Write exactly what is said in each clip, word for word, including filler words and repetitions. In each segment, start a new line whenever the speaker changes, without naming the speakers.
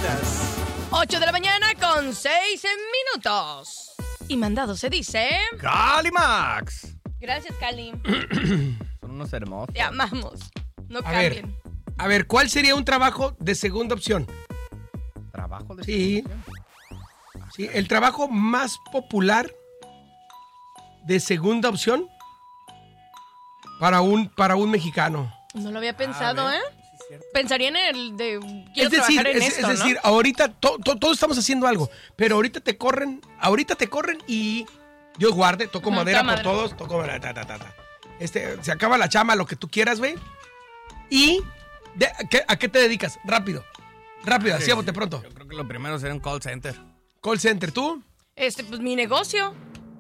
Gracias.
ocho de la mañana con seis minutos. Y mandado se dice...
¡Calimax!
Gracias, Cali.
Son unos hermosos.
Te amamos. No
A
cambien.
ver, a ver, ¿cuál sería un trabajo de segunda opción?
¿Trabajo de
Sí. Sí, el trabajo más popular de segunda opción para un, para un mexicano.
No lo había pensado,
A ver,
¿eh?
sí, es cierto.
Pensaría en el de... Quiero
Es decir,
trabajar en
es,
esto,
es decir,
¿no?
ahorita to- to- todos estamos haciendo algo, pero ahorita te corren, ahorita te corren y Dios guarde, toco
Ajá,
madera
ta
por
madre.
todos, toco madera, ta, ta, ta, ta. Este, se acaba la chama, lo que tú quieras, güey. Y de- ¿a, qué, ¿a qué te dedicas? Rápido, rápido, así a bote pronto.
Yo creo que lo primero sería un call center.
Call center, ¿tú?
Este, pues mi negocio.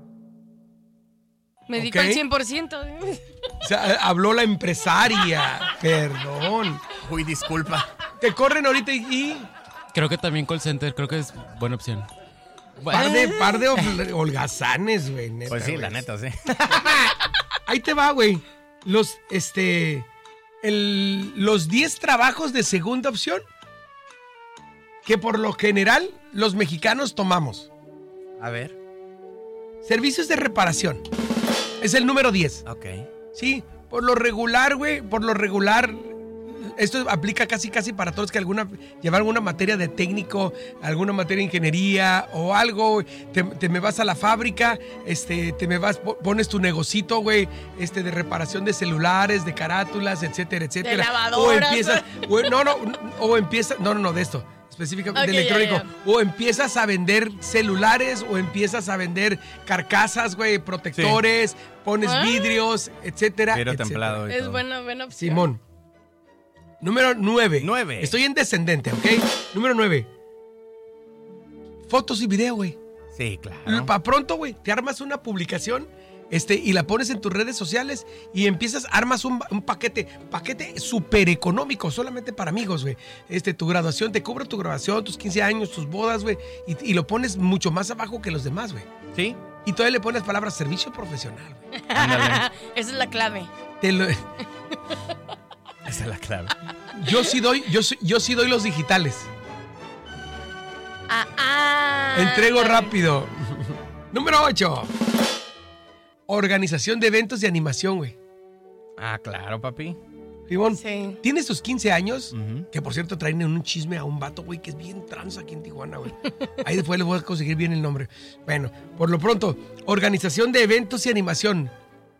Me dedico
Ok.
al cien por ciento.
O sea, habló la empresaria, perdón.
Uy, disculpa.
Te corren ahorita y... y
Creo que también call center, creo que es buena opción.
par de, par de hol- holgazanes, güey, neta,
Pues sí,
güey.
la neta, sí.
Ahí te va, güey. Los, este, el, los diez trabajos de segunda opción que por lo general los mexicanos tomamos.
A ver.
Servicios de reparación. Es el número diez.
Ok.
Sí, por lo regular, güey, por lo regular, esto aplica casi casi para todos que alguna llevar alguna materia de técnico, alguna materia de ingeniería o algo, güey. te, te me vas a la fábrica, este, te me vas, po- pones tu negocito, güey, este, de reparación de celulares, de carátulas, etcétera, etcétera.
lavadoras.
O empiezas, güey, no, no, o empiezas, no, no, no, de esto. Específicamente
Ok,
de electrónico.
ya, ya.
O empiezas a vender celulares, o empiezas a vender carcasas, güey, protectores, pones
Ah.
vidrios, etcétera.
Vidrio
etcétera.
templado y
Es
todo.
buena, buena opción.
Simón. Número nueve.
Nueve.
Estoy en descendente, ¿ok? Número nueve. Fotos y video, güey.
Sí, claro.
Para pronto, güey, te armas una publicación este, y la pones en tus redes sociales y empiezas, armas un, un paquete, paquete súper económico, solamente para amigos, güey. Este, tu graduación, te cubro tu graduación, tus quince años, tus bodas, güey, y, y lo pones mucho más abajo que los demás, güey.
Sí.
Y todavía le pones palabras servicio profesional, güey.
Ándale.
Esa es la clave.
Te lo-
Esa es la clave.
yo sí doy, yo, sí- yo sí doy los digitales.
Ah, ah.
Entrego rápido. Número ocho. Organización de eventos de animación, güey.
Ah, claro, papi.
Simón,
Sí.
tienes tus quince años,
Ujú.
que por cierto traen en un chisme a un vato, güey, que es bien trans aquí en Tijuana, güey. Ahí después les voy a conseguir bien el nombre. Bueno, por lo pronto, organización de eventos y animación.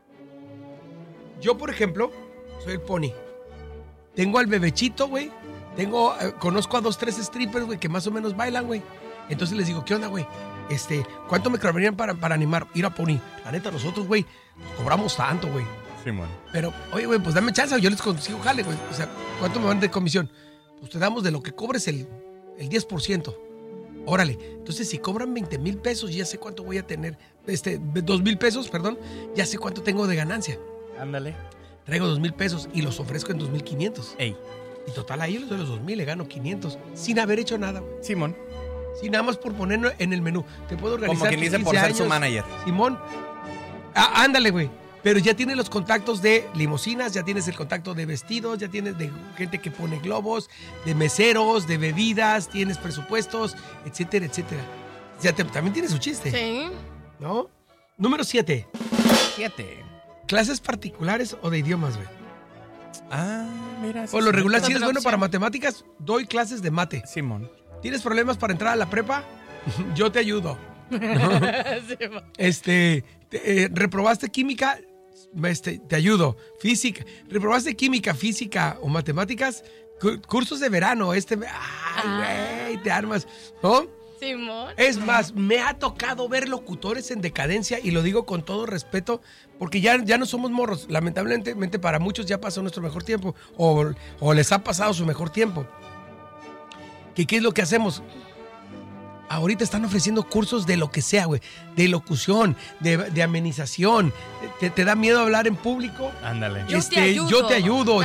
Yo, por ejemplo, soy el Pony. Tengo al bebechito, güey. Tengo, eh, conozco a dos, tres strippers, güey, que más o menos bailan, güey. Entonces les digo, ¿qué onda, güey? Este, ¿cuánto me cobrarían para, para animar? Ir a Pony. La neta, nosotros, güey, cobramos tanto, güey.
Simón.
Pero, oye, güey, pues dame chance, yo les consigo jale, güey. O sea, ¿cuánto me van de comisión? Pues te damos de lo que cobres el, el diez por ciento. Órale. Entonces, si cobran veinte mil pesos, ya sé cuánto voy a tener. Este, dos mil pesos, perdón, ya sé cuánto tengo de ganancia.
Ándale.
Traigo dos mil pesos y los ofrezco en dos mil quinientos.
Ey.
Y total, ahí les doy los dos mil, le gano quinientos. Sin haber hecho nada, güey.
Simón.
Sin nada más por ponerlo en el menú. Te puedo organizar.
Como quien
tus
dice por
quince
ser su
años,
manager.
Simón. Ah, ándale, güey. Pero ya tienes los contactos de limusinas, ya tienes el contacto de vestidos, ya tienes de gente que pone globos, de meseros, de bebidas, tienes presupuestos, etcétera, etcétera. O sea, te- también tiene su chiste,
Sí.
¿no? Número siete.
Siete.
Clases particulares o de idiomas, güey.
Ah, mira. sí,
Por lo
sí.
regular,
Otra
si eres bueno
opción.
para matemáticas, doy clases de mate.
Simón.
¿Tienes problemas para entrar a la prepa? Yo te ayudo.
Sí, va.
Este, te- eh, reprobaste química, este, te ayudo. Física, reprobaste química, física o matemáticas, cu- cursos de verano, este, ay, güey, te armas, ¿no?
Simón.
Es más, me ha tocado ver locutores en decadencia y lo digo con todo respeto porque ya, ya no somos morros. Lamentablemente para muchos ya pasó nuestro mejor tiempo o, o les ha pasado su mejor tiempo. ¿Qué, qué es lo que hacemos? Ahorita están ofreciendo cursos de lo que sea, güey. De locución, de, de amenización. ¿Te, te da miedo hablar en público?
Ándale.
Yo te
Este,
ayudo.
Yo te ayudo.